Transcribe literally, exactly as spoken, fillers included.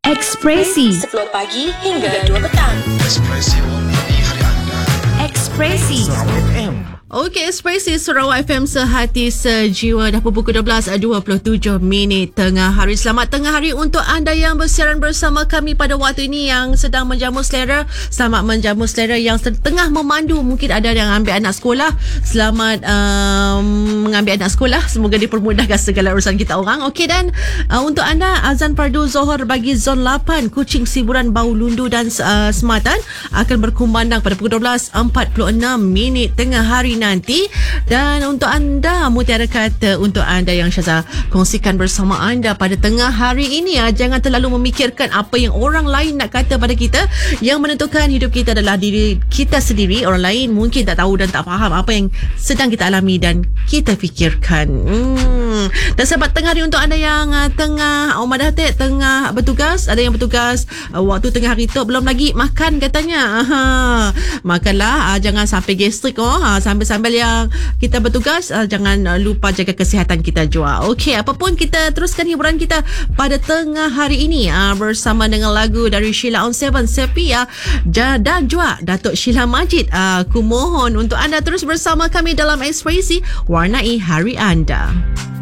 Ekspresi sepuluh pagi hingga dua petang. Ekspresi warna-warni hari anda. Ekspresi F M. Okey, Ekspresi Sarawak F M sehati sejiwa. Dah pukul dua belas dua puluh tujuh minit tengah hari. Selamat tengah hari untuk anda yang bersiaran bersama kami pada waktu ini, yang sedang menjamu selera. Selamat menjamu selera yang tengah memandu. Mungkin ada yang ambil anak sekolah. Selamat um, mengambil anak sekolah. Semoga dipermudahkan segala urusan kita orang. Okey, dan uh, untuk anda, azan fardu Zohor bagi Zon lapan Kuching, Siburan, Bau, Lundu dan uh, Sematan akan berkumandang pada pukul dua belas empat puluh enam minit tengah hari nanti. Dan untuk anda, Mutiara kata untuk anda yang Syaza kongsikan bersama anda pada tengah hari ini, ya, jangan terlalu memikirkan apa yang orang lain nak kata pada kita. Yang menentukan hidup kita adalah diri kita sendiri. Orang lain mungkin tak tahu dan tak faham apa yang sedang kita alami dan kita fikirkan. Hmm. Dan sahabat tengah hari, untuk anda yang uh, tengah Omar Datuk tengah bertugas, ada yang bertugas uh, waktu tengah hari tu belum lagi makan katanya. Aha. Makanlah, uh, jangan sampai gastrik. Oh, uh, sambil-sambil yang kita bertugas, uh, jangan uh, lupa jaga kesihatan kita juga. Okey, apapun, kita teruskan hiburan kita pada tengah hari ini uh, bersama dengan lagu dari Sheila on Seven, Sepia dan juga Datuk Sheila Majid. Uh, ku mohon untuk anda terus bersama kami dalam Ekspresi Warnai Hari Anda.